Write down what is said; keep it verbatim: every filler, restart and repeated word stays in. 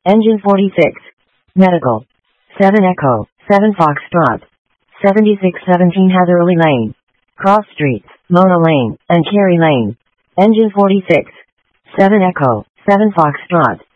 Engine forty-six. Medical. seven Echo, seven Foxtrot. seventy-six seventeen Hatherley Lane. Cross Streets, Mona Lane, and Carey Lane. Engine forty-six. seven Echo, seven Foxtrot.